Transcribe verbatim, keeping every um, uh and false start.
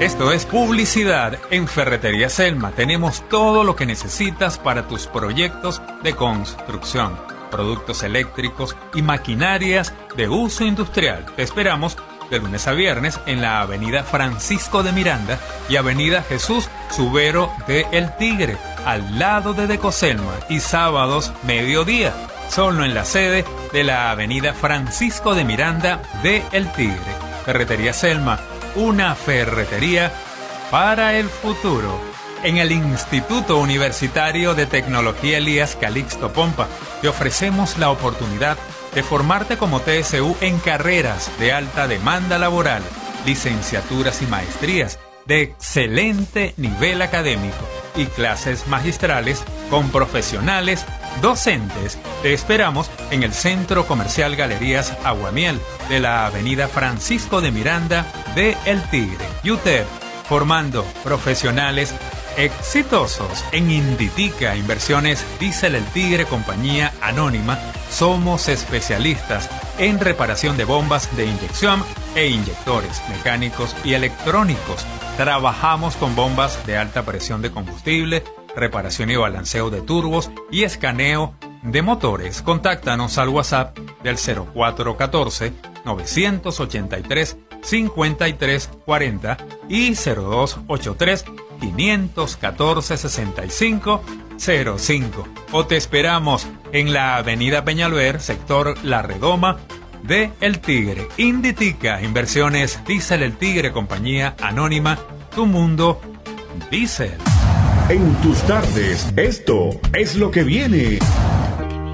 Esto es publicidad en Ferretería Selma. Tenemos todo lo que necesitas para tus proyectos de construcción, productos eléctricos y maquinarias de uso industrial. Te esperamos de lunes a viernes en la avenida Francisco de Miranda y avenida Jesús Subero de El Tigre, al lado de Decoselma, y sábados mediodía, solo en la sede de la avenida Francisco de Miranda de El Tigre. Ferretería Selma, una ferretería para el futuro. En el Instituto Universitario de Tecnología Elías Calixto Pompa te ofrecemos la oportunidad de formarte como T S U en carreras de alta demanda laboral, licenciaturas y maestrías de excelente nivel académico y clases magistrales con profesionales docentes. Te esperamos en el Centro Comercial Galerías Aguamiel de la avenida Francisco de Miranda de El Tigre. Y U T E P, formando profesionales exitosos. En Inditica Inversiones Diesel El Tigre, compañía anónima, somos especialistas en reparación de bombas de inyección e inyectores mecánicos y electrónicos. Trabajamos con bombas de alta presión de combustible, reparación y balanceo de turbos y escaneo de motores. Contáctanos al WhatsApp del cero cuatro uno cuatro, nueve ocho tres, cinco tres cuatro cero y cero dos ocho tres, cinco uno cuatro, seis cinco cero cinco. O te esperamos en la avenida Peñalver, sector La Redoma de El Tigre. Inditica Inversiones Diesel El Tigre, compañía anónima, tu mundo diésel. En tus tardes, esto es lo que viene.